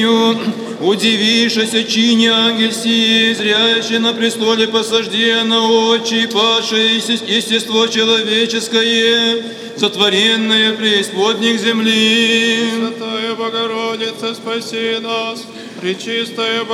Удивившись чине ангел сии, зрящий на престоле посажденно очи, падшее естество человеческое, сотворенное преисподних земли. Святая Богородица, спаси нас, пречистая